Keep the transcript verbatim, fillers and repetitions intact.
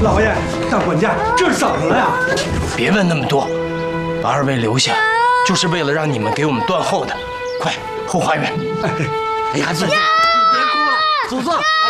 老爷，大管家，这是怎么了呀？ 别问那么多，把二位留下，就是为了让你们给我们断后的。快，后花园。 哎呀，姐姐，你别哭了，祖宗。